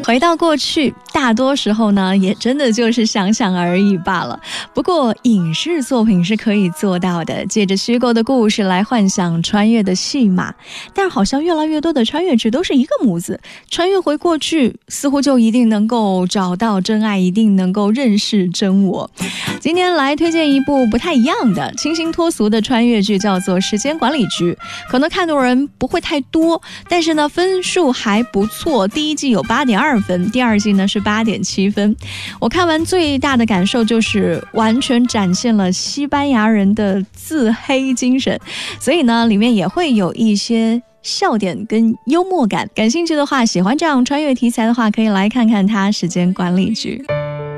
回到过去，大多时候呢，也真的就是想想而已罢了。不过影视作品是可以做到的，借着虚构的故事来幻想穿越的戏码。但好像越来越多的穿越剧都是一个模子，穿越回过去，似乎就一定能够找到真爱，一定能够认识真我。今天来推荐一部不太一样的、清新脱俗的穿越剧，叫做《时间管理局》。可能看的人不会太多，但是呢，分数还不错。第一季有8.2分，第二季呢是8.7分。我看完最大的感受就是完全展现了西班牙人的自黑精神，所以呢，里面也会有一些笑点跟幽默感。感兴趣的话，喜欢这样穿越题材的话，可以来看看它《时间管理局》。